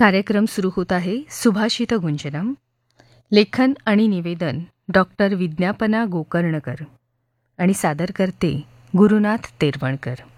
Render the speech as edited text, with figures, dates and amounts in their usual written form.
कार्यक्रम सुरू होत आहे. सुभाषित गुंजनम. लेखन आणि निवेदन डॉक्टर विज्ञापना गोकर्णकर आणि सादर करते गुरुनाथ तेरवणकर.